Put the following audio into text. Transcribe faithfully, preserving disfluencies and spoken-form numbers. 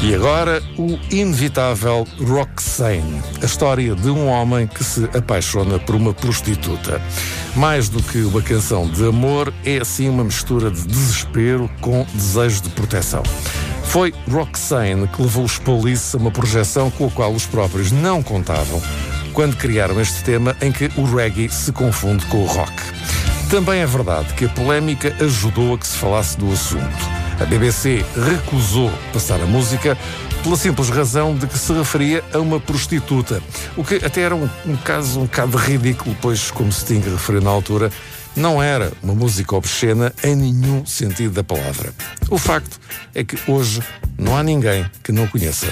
E agora, o inevitável Roxane, a história de um homem que se apaixona por uma prostituta. Mais do que uma canção de amor, é assim uma mistura de desespero com desejo de proteção. Foi Roxane que levou os Police a uma projeção com a qual os próprios não contavam quando criaram este tema em que o reggae se confunde com o rock. Também é verdade que a polémica ajudou a que se falasse do assunto. A B B C recusou passar a música pela simples razão de que se referia a uma prostituta, o que até era um, um caso um bocado ridículo, pois, como Sting referiu na altura, não era uma música obscena em nenhum sentido da palavra. O facto é que hoje não há ninguém que não conheça